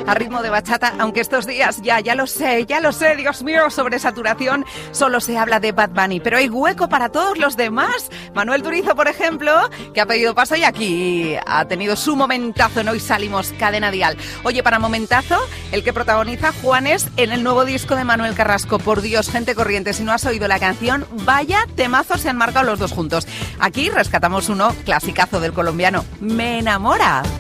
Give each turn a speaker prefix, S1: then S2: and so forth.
S1: a ritmo de bachata, aunque estos días ya lo sé, Dios mío, sobresaturación, solo se habla de Bad Bunny, pero hay hueco para todos los demás. Manuel Turizo, por ejemplo, que ha pedido paso y aquí ha tenido su momentazo en Hoy Salimos, Cadena Dial. Oye, para momentazo, el que protagoniza Juanes en el nuevo disco de Manuel Carrasco. Por Dios, gente corriente, si no has oído la canción, vaya temazos se han marcado los dos juntos. Aquí rescatamos uno clasicazo del colombiano, Me enamora.